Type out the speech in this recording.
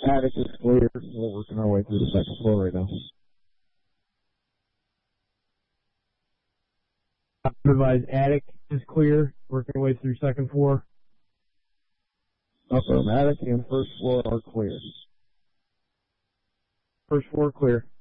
Attic is clear. We're working our way through the second floor right now. Advise attic is clear. Working our way through second floor. Attic and first floor are clear. First floor clear.